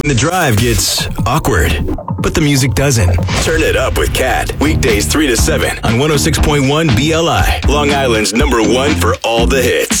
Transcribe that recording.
The drive gets awkward, but the music doesn't. Turn it up with Cat. Weekdays 3 to 7 on 106.1 BLI, Long Island's #1 for all the hits.